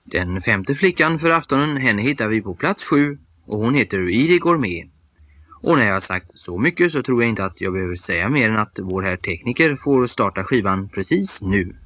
Den femte flickan för aftonen, henne hittar vi på plats 7 och hon heter Iri Gourmet. Och när jag har sagt så mycket så tror jag inte att jag behöver säga mer än att vår herr tekniker får starta skivan precis nu.